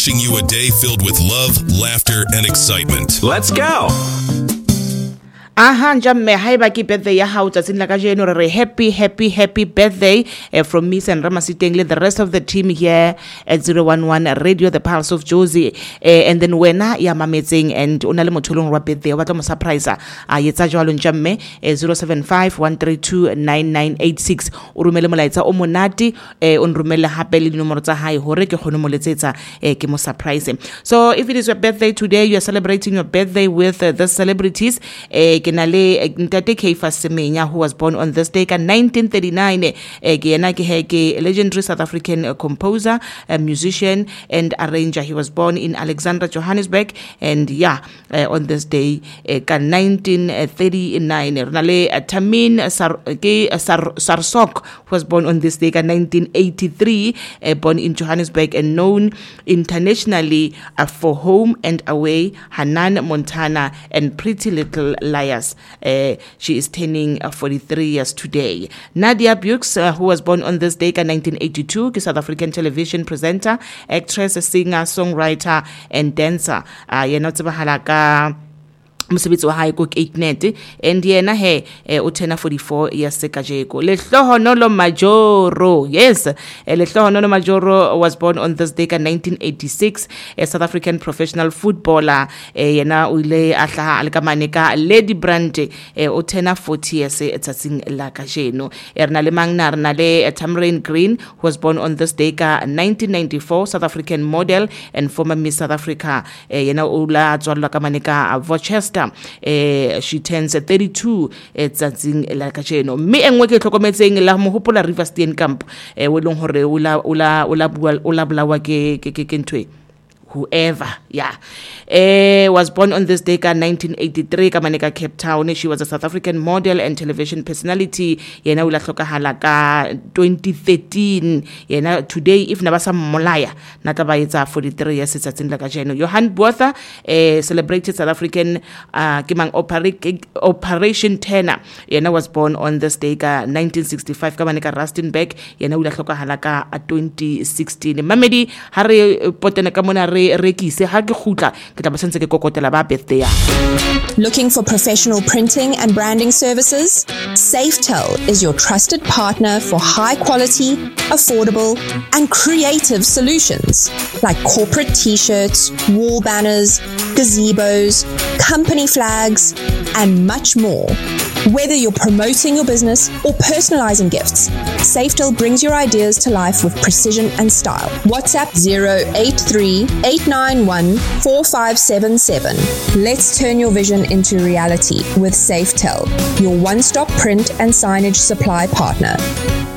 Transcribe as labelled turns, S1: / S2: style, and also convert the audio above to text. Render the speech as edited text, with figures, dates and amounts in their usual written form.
S1: wishing you a day filled with love, laughter, and excitement.
S2: Let's go!
S3: Jamme, hi baki birthday ya hao tsatsing la kajeno re happy birthday from Miss and Ramasitengile, the rest of the team here at 011 Radio, the Pulse of Jozi, and then wena ya mametseng and una le motholong wa birthday wa tla mo surprise a yetsa jwalo jamme 0751329986 o rumele molaetsa o monate o nrumelle hape le dinomoro tsa hae hore ke kgone mo letsetsa ke mo surprise. So if it is your birthday today, you are celebrating your birthday with the celebrities. Kenale Ntate Keifa Semenya, who was born on this day in 1939. A legendary South African composer, musician, and arranger. He was born in Alexandra, Johannesburg, and on this day in 1939. Renale Tamin Sarsok, who was born on this day in 1983, born in Johannesburg and known internationally for Home and Away, Hanan Montana, and Pretty Little Liars. She is turning 43 years today. Nadia Bukes, who was born on this day in 1982, is a South African television presenter, actress, singer, songwriter, and dancer. Mosebetsi wa hae ko Capenet and yena o tena 44 years sekajeko. Lehlohonolo Majoro, yes, Lehlohonolo Majoro was born on this day in 1986, a South African professional footballer. Yena o ile a hlaha le ka maneka Lady Brand o tena 40 years tsatsing la kajeno. Rena le mangna rena le Tamrain Green, who was born on this day in 1994, South African model and former Miss South Africa. Yena o la tswalwa ka maneka Worcester. She turns 32 tsatsing la kajeno. Me engwe ke tlhokometseng la mo hopola River Steenkamp we leng hore o la bulawa ke ntwe whoever, was born on this day in 1983, Kamaneka, Cape Town. She was a South African model and television personality. Yena ula hlokahala ka 2013. Yena today, if nabasa molaya, nataba yetsa 43 years tsatsing la kajeno. Johan Botha, celebrated South African kimang Operation Tenor. Yena was born on this day in 1965, Kamaneka Rustenburg. Yena ula hlokahala ka 2016. Mamedi hare potena kamona
S4: Looking for professional printing and branding services? Safetel is your trusted partner for high quality, affordable, and creative solutions like corporate t-shirts, wall banners, gazebos, company flags, and much more. Whether you're promoting your business or personalizing gifts, Safetel brings your ideas to life with precision and style. WhatsApp 083-891-4577. Let's turn your vision into reality with Safetel, your one-stop print and signage supply partner.